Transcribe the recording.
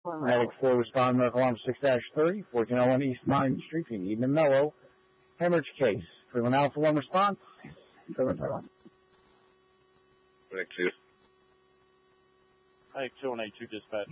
Medic 4 respond, Medical Alarm 6-30, 1401 East 9th Street, if you need a mellow hemorrhage case. 31 Alpha 1 response. 731. Medic 2. Medic 2 182 dispatch.